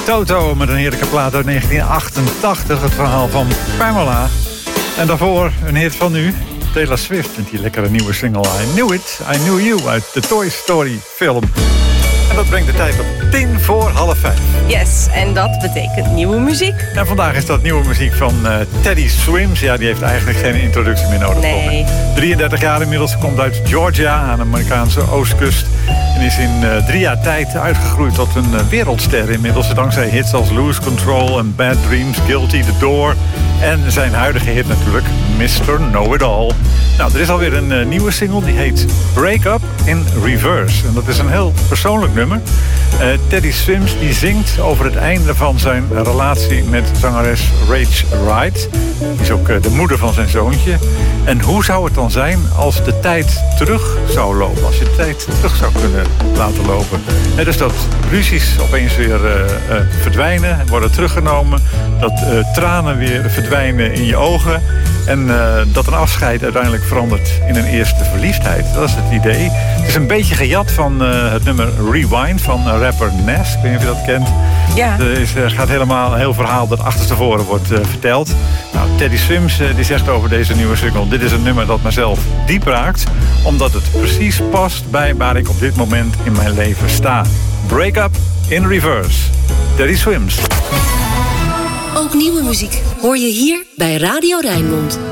Toto met een heerlijke plaat uit 1988. Het verhaal van Pamela. En daarvoor een hit van nu. Taylor Swift met die lekkere nieuwe single I Knew It, I Knew You uit de Toy Story film. En dat brengt de tijd op 5:10. Yes, en dat betekent nieuwe muziek. En vandaag is dat nieuwe muziek van Teddy Swims. Ja, die heeft eigenlijk geen introductie meer nodig. Nee. 33 jaar inmiddels, komt uit Georgia aan de Amerikaanse oostkust. En is in 3 jaar tijd uitgegroeid tot een wereldster inmiddels. Dankzij hits als Lose Control en Bad Dreams, Guilty, The Door. En zijn huidige hit natuurlijk, Mr. Know-It-All. Nou, er is alweer een nieuwe single, die heet Break Up in Reverse. En dat is een heel persoonlijk nummer. Teddy Swims die zingt over het einde van zijn relatie met zangeres Rach Wright. Die is ook de moeder van zijn zoontje. En hoe zou het dan zijn als de tijd terug zou lopen? Als je de tijd terug zou kunnen laten lopen. Dus dat ruzies opeens weer verdwijnen, worden teruggenomen. Dat tranen weer verdwijnen in je ogen. En dat een afscheid uiteindelijk verandert in een eerste verliefdheid. Dat is het idee. Het is een beetje gejat van het nummer Rewind van rapper Nas. Ik weet niet of je dat kent. Ja. Er gaat helemaal een heel verhaal dat achterstevoren wordt verteld. Nou, Teddy Swims die zegt over deze nieuwe single: dit is een nummer dat mezelf diep raakt, omdat het precies past bij waar ik op dit moment in mijn leven sta. Break Up in Reverse. Teddy Swims. Ook nieuwe muziek hoor je hier bij Radio Rijnmond.